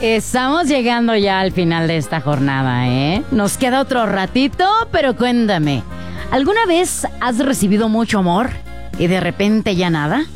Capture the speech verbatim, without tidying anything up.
Estamos llegando ya al final de esta jornada, ¿eh? Nos queda otro ratito, pero cuéntame, ¿alguna vez has recibido mucho amor y de repente ya nada?